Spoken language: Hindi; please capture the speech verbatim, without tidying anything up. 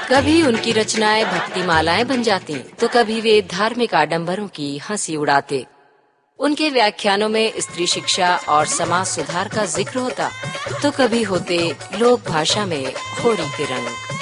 कभी उनकी रचनाएं भक्ति मालाएं बन जाती, तो कभी वे धार्मिक आडंबरों की हंसी उड़ाते। उनके व्याख्यानों में स्त्री शिक्षा और समाज सुधार का जिक्र होता, तो कभी होते लोक भाषा में होरी के रंग।